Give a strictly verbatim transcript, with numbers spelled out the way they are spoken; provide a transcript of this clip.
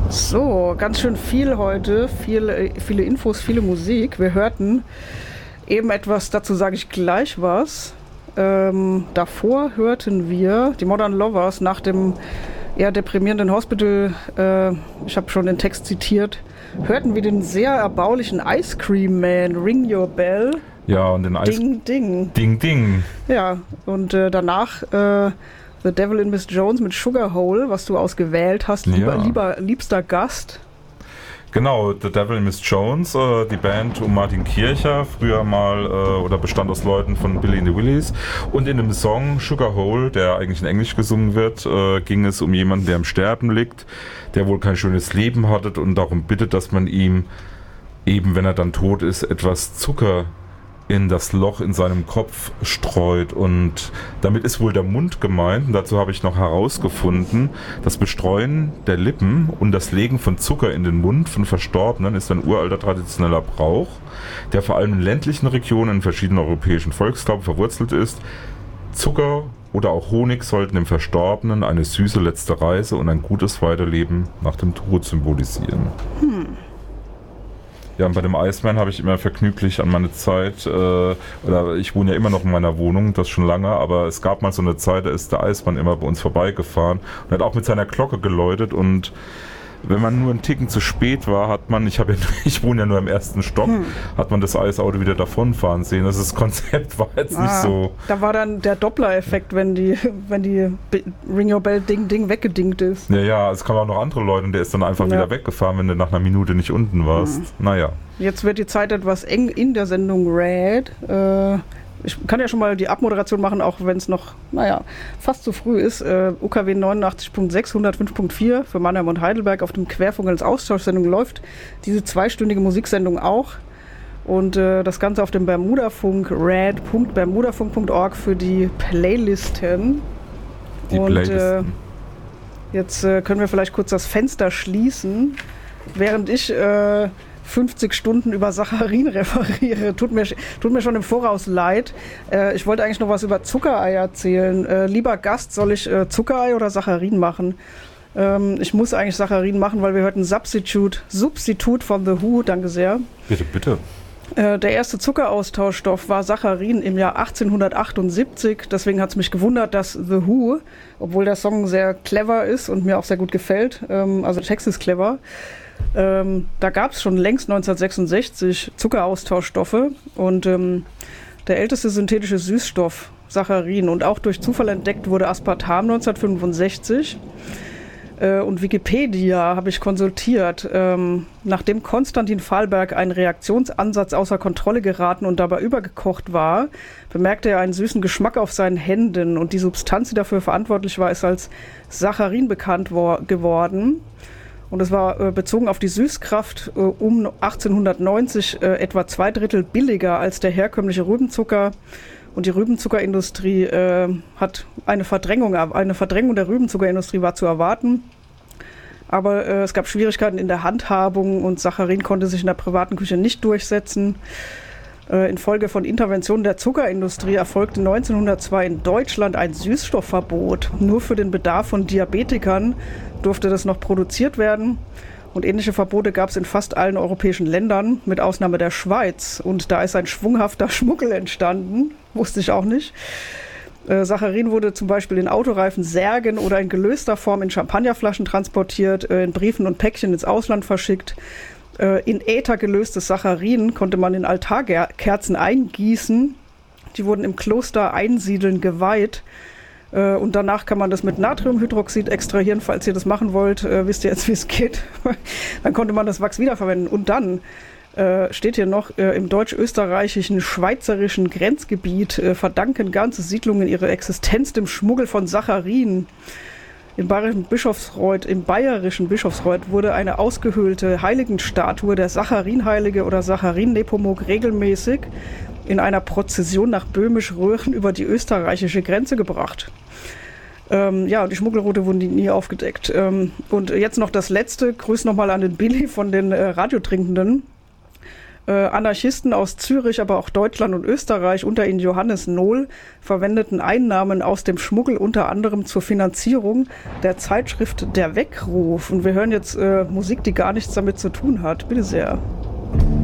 So, ganz schön viel heute, viele, viele Infos, viele Musik. Wir hörten eben etwas, dazu sage ich gleich was. Ähm, davor hörten wir die Modern Lovers nach dem eher deprimierenden Hospital, äh, ich habe schon den Text zitiert, hörten wir den sehr erbaulichen Ice Cream Man, Ring Your Bell. Ja, und den Ice Ding, Ding. Ding, Ding. Ja, und äh, danach äh, The Devil in Miss Jones mit Sugar Hole, was du ausgewählt hast, lieber, Ja. lieber, liebster Gast. Genau, The Devil in Miss Jones, äh, die Band um Martin Kircher, früher mal äh, oder bestand aus Leuten von Billy and the Willies. Und in dem Song Sugar Hole, der eigentlich in Englisch gesungen wird, äh, ging es um jemanden, der im Sterben liegt, der wohl kein schönes Leben hatte und darum bittet, dass man ihm, eben wenn er dann tot ist, etwas Zucker in das Loch in seinem Kopf streut, und damit ist wohl der Mund gemeint, und dazu habe ich noch herausgefunden, das Bestreuen der Lippen und das Legen von Zucker in den Mund von Verstorbenen ist ein uralter traditioneller Brauch, der vor allem in ländlichen Regionen in verschiedenen europäischen Volksglauben verwurzelt ist. Zucker oder auch Honig sollten dem Verstorbenen eine süße letzte Reise und ein gutes Weiterleben nach dem Tod symbolisieren. Hm. Ja, und bei dem Iceman habe ich immer vergnüglich an meine Zeit, äh, oder ich wohne ja immer noch in meiner Wohnung, das schon lange, aber es gab mal so eine Zeit, da ist der Iceman immer bei uns vorbeigefahren und hat auch mit seiner Glocke geläutet, und wenn man nur einen Ticken zu spät war, hat man, ich habe ja, ich wohne ja nur im ersten Stock, hm. hat man das Eisauto wieder davonfahren sehen. Das, ist, das Konzept war jetzt ah, nicht so. Da war dann der Doppler-Effekt, wenn die, wenn die Ring Your Bell Ding Ding weggedingt ist. Ja, ja, es kamen auch noch andere Leute und der ist dann einfach ja. wieder weggefahren, wenn du nach einer Minute nicht unten warst. Hm. Naja. Jetzt wird die Zeit etwas eng in der Sendung Red. Äh, Ich kann ja schon mal die Abmoderation machen, auch wenn es noch, naja, fast zu früh ist. Äh, U K W neunundachtzig Punkt sechs, hundertfünf Punkt vier für Mannheim und Heidelberg auf dem Querfunk als Austauschsendung läuft diese zweistündige Musiksendung auch. Und äh, das Ganze auf dem Bermudafunk, rad punkt bermudafunk punkt org für die Playlisten. Die und Playlisten. Äh, jetzt äh, können wir vielleicht kurz das Fenster schließen, während ich Äh, fünfzig Stunden über Saccharin referiere. Tut mir, tut mir schon im Voraus leid. Äh, ich wollte eigentlich noch was über Zuckerei erzählen. Äh, lieber Gast, soll ich äh, Zuckerei oder Saccharin machen? Ähm, ich muss eigentlich Saccharin machen, weil wir hörten Substitute, Substitute von The Who. Danke sehr. Bitte, bitte. Äh, der erste Zuckeraustauschstoff war Saccharin im Jahr achtzehnhundertachtundsiebzig. Deswegen hat es mich gewundert, dass The Who, obwohl der Song sehr clever ist und mir auch sehr gut gefällt, ähm, also der Text ist clever, Ähm, da gab es schon längst neunzehnhundertsechsundsechzig Zuckeraustauschstoffe, und ähm, der älteste synthetische Süßstoff, Saccharin, und auch durch Zufall entdeckt wurde Aspartam neunzehnhundertfünfundsechzig. Äh, und Wikipedia habe ich konsultiert. Ähm, nachdem Konstantin Fahlberg einen Reaktionsansatz außer Kontrolle geraten und dabei übergekocht war, bemerkte er einen süßen Geschmack auf seinen Händen, und die Substanz, die dafür verantwortlich war, ist als Saccharin bekannt wo- geworden. Und es war äh, bezogen auf die Süßkraft äh, um achtzehnhundertneunzig äh, etwa zwei Drittel billiger als der herkömmliche Rübenzucker. Und die Rübenzuckerindustrie äh, hat eine Verdrängung, eine Verdrängung der Rübenzuckerindustrie war zu erwarten. Aber äh, es gab Schwierigkeiten in der Handhabung, und Saccharin konnte sich in der privaten Küche nicht durchsetzen. Äh, infolge von Interventionen der Zuckerindustrie erfolgte neunzehnhundertzwei in Deutschland ein Süßstoffverbot. Nur für den Bedarf von Diabetikern durfte das noch produziert werden. Und ähnliche Verbote gab es in fast allen europäischen Ländern, mit Ausnahme der Schweiz. Und da ist ein schwunghafter Schmuggel entstanden, wusste ich auch nicht. Äh, Saccharin wurde zum Beispiel in Autoreifen, Särgen oder in gelöster Form in Champagnerflaschen transportiert, äh, in Briefen und Päckchen ins Ausland verschickt. Äh, in Äther gelöstes Saccharin konnte man in Altarkerzen eingießen. Die wurden im Kloster Einsiedeln geweiht. Äh, und danach kann man das mit Natriumhydroxid extrahieren, falls ihr das machen wollt. Äh, wisst ihr jetzt, wie es geht? Dann konnte man das Wachs wiederverwenden. Und dann äh, steht hier noch, äh, im deutsch-österreichischen, schweizerischen Grenzgebiet äh, verdanken ganze Siedlungen ihre Existenz dem Schmuggel von Saccharin. Im bayerischen Bischofsreuth, im bayerischen Bischofsreuth wurde eine ausgehöhlte Heiligenstatue, der Saccharinheilige oder Saccharin-Nepomuk, regelmäßig in einer Prozession nach Böhmisch-Röhren über die österreichische Grenze gebracht. Ähm, ja, und die Schmuggelroute wurden die nie aufgedeckt. Ähm, und jetzt noch das Letzte. Grüß nochmal an den Billy von den äh, Radiotrinkenden. Äh, Anarchisten aus Zürich, aber auch Deutschland und Österreich, unter ihnen Johannes Nohl, verwendeten Einnahmen aus dem Schmuggel unter anderem zur Finanzierung der Zeitschrift Der Weckruf. Und wir hören jetzt äh, Musik, die gar nichts damit zu tun hat. Bitte sehr.